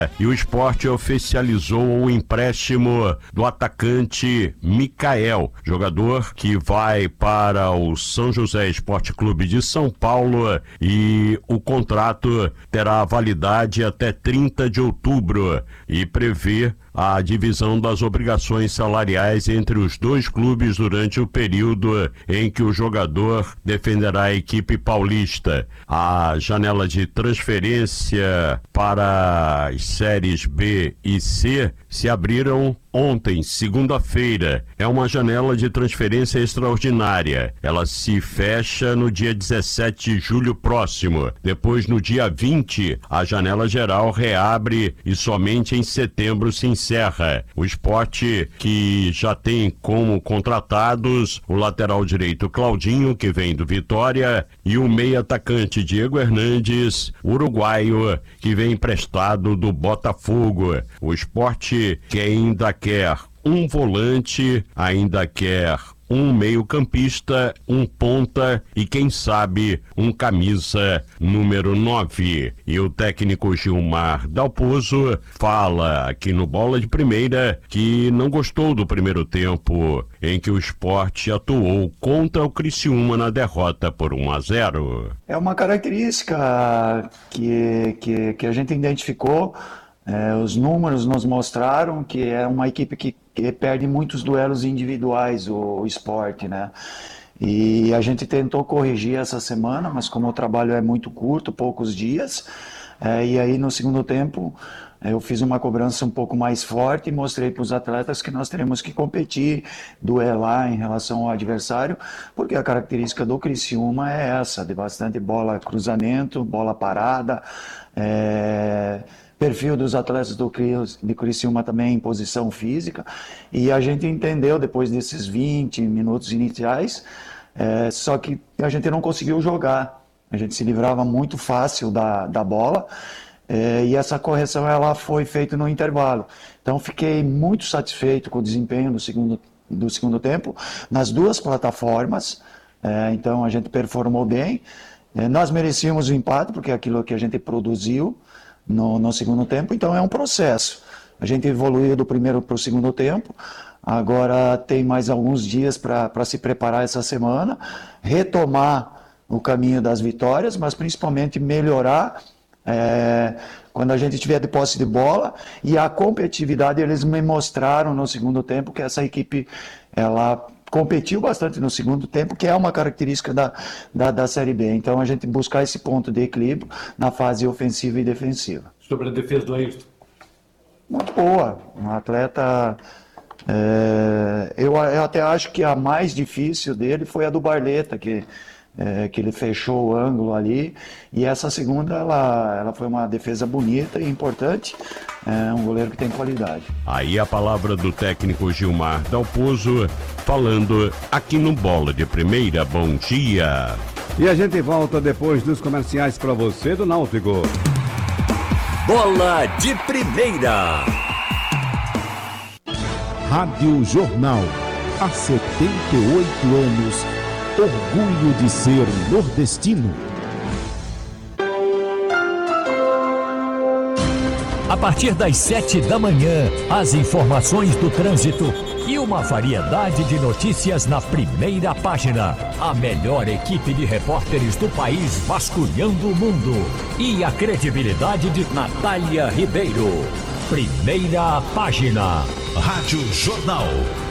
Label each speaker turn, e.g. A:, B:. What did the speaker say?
A: E o Sport oficializou o empréstimo do atacante Mikael, jogador que vai para o São José Esporte Clube de São Paulo, e o contrato terá validade até 30 de outubro e prevê a divisão das obrigações salariais entre os dois clubes durante o período em que o jogador defenderá a equipe paulista. A janela de transferência para as séries B e C se abriram ontem, segunda-feira. É uma janela de transferência extraordinária. Ela se fecha no dia 17 de julho próximo. Depois, no dia 20, a janela geral reabre e somente em setembro se encerra. O Sport, que já tem como contratados o lateral direito Claudinho, que vem do Vitória, e o meio-atacante Diego Hernandes, uruguaio, que vem emprestado do Botafogo. O Sport, que ainda quer um volante, ainda quer um meio-campista, um ponta e, quem sabe, um camisa número 9. E o técnico Gilmar Dalpozo fala aqui no Bola de Primeira que não gostou do primeiro tempo em que o Sport atuou contra o Criciúma na derrota por 1-0.
B: É uma característica que a gente identificou. Os números nos mostraram que é uma equipe que perde muitos duelos individuais, o Sport, né? E a gente tentou corrigir essa semana, mas como o trabalho é muito curto, poucos dias, e aí no segundo tempo eu fiz uma cobrança um pouco mais forte e mostrei para os atletas que nós teremos que competir, duelar em relação ao adversário, porque a característica do Criciúma é essa, de bastante bola cruzamento, bola parada, perfil dos atletas de Criciúma também em posição física, e a gente entendeu depois desses 20 minutos iniciais, só que a gente não conseguiu jogar, a gente se livrava muito fácil da bola, e essa correção ela foi feita no intervalo. Então fiquei muito satisfeito com o desempenho do segundo tempo, nas duas plataformas, então a gente performou bem, nós merecíamos o empate, porque é aquilo que a gente produziu no segundo tempo, então é um processo. A gente evoluiu do primeiro para o segundo tempo, agora tem mais alguns dias para se preparar essa semana, retomar o caminho das vitórias, mas principalmente melhorar quando a gente tiver de posse de bola, e a competitividade. Eles me mostraram no segundo tempo que essa equipe ela competiu bastante no segundo tempo, que é uma característica da Série B. Então a gente buscar esse ponto de equilíbrio na fase ofensiva e defensiva.
C: Sobre a defesa do Ayrton?
B: Muito boa. Um atleta... eu até acho que a mais difícil dele foi a do Barleta, que ele fechou o ângulo ali, e essa segunda ela foi uma defesa bonita e importante, um goleiro que tem qualidade.
A: Aí a palavra do técnico Gilmar Dalpozo, falando aqui no Bola de Primeira. Bom dia!
D: E a gente volta depois dos comerciais para você do Náutico.
E: Bola de Primeira.
F: Rádio Jornal, há 78 anos, orgulho de ser nordestino.
E: A partir das 7 da manhã, as informações do trânsito e uma variedade de notícias na primeira página. A melhor equipe de repórteres do país vasculhando o mundo. E a credibilidade de Natália Ribeiro. Primeira página.
G: Rádio Jornal.